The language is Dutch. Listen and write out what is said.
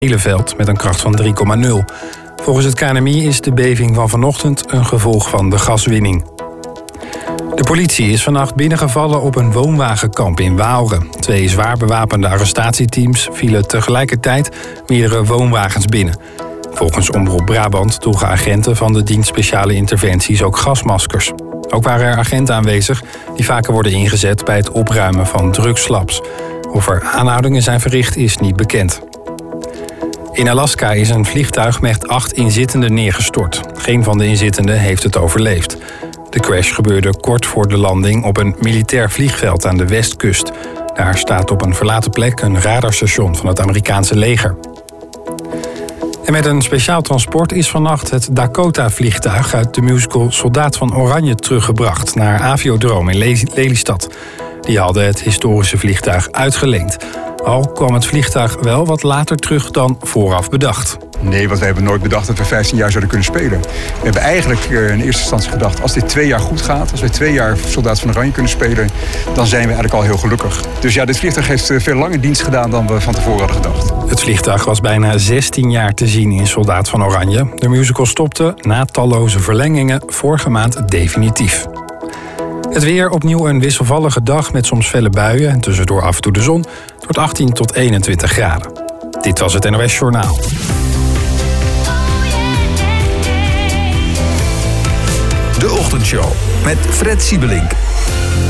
Lelystad met een kracht van 3,0. Volgens het KNMI is de beving van vanochtend een gevolg van de gaswinning. De politie is vannacht binnengevallen op een woonwagenkamp in Waalre. 2 zwaar bewapende arrestatieteams vielen tegelijkertijd meerdere woonwagens binnen. Volgens Omroep Brabant droegen agenten van de dienst speciale interventies ook gasmaskers. Ook waren er agenten aanwezig die vaker worden ingezet bij het opruimen van drugslabs. Of er aanhoudingen zijn verricht is niet bekend. In Alaska is een vliegtuig met 8 inzittenden neergestort. Geen van de inzittenden heeft het overleefd. De crash gebeurde kort voor de landing op een militair vliegveld aan de westkust. Daar staat op een verlaten plek een radarstation van het Amerikaanse leger. En met een speciaal transport is vannacht het Dakota-vliegtuig uit de musical Soldaat van Oranje teruggebracht naar Aviodroom in Lelystad. Die hadden het historische vliegtuig uitgeleend. Al kwam het vliegtuig wel wat later terug dan vooraf bedacht. Nee, want we hebben nooit bedacht dat we 15 jaar zouden kunnen spelen. We hebben eigenlijk in eerste instantie gedacht, als dit 2 jaar goed gaat, als we 2 jaar Soldaat van Oranje kunnen spelen, dan zijn we eigenlijk al heel gelukkig. Dus ja, dit vliegtuig heeft veel langer dienst gedaan dan we van tevoren hadden gedacht. Het vliegtuig was bijna 16 jaar te zien in Soldaat van Oranje. De musical stopte na talloze verlengingen vorige maand definitief. Het weer, opnieuw een wisselvallige dag met soms felle buien en tussendoor af en toe de zon. Het wordt 18 tot 21 graden. Dit was het NOS Journaal. De Ochtendshow met Fred Siebelink.